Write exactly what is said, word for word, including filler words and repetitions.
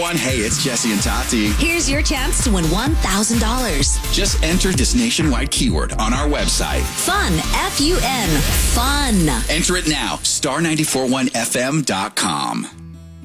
One, hey, it's Jesse and Tati. Here's your chance to win one thousand dollars. Just enter this nationwide keyword on our website. Fun, F U N, fun. Enter it now, star nine four one F M dot com.